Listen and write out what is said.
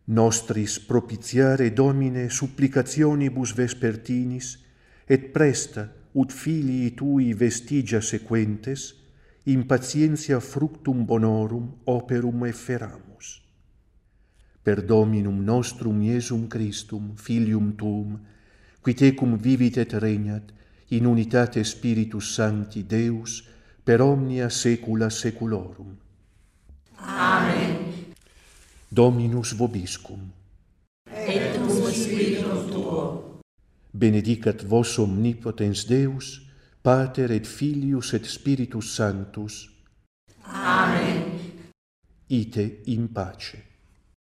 Nostris propitiare, Domine, supplicationibus vespertinis, et presta, ut filii Tui vestigia sequentes, in patientia fructum bonorum operum efferamus. Per Dominum nostrum Iesum Christum, Filium Tuum, qui tecum vivit et regnat, in unitate Spiritus Sancti Deus, per omnia saecula saeculorum. Amen. Dominus vobiscum. Et cum spiritum tuo. Benedicat vos omnipotens Deus, Pater et Filius et Spiritus Sanctus. Amen. Ite in pace.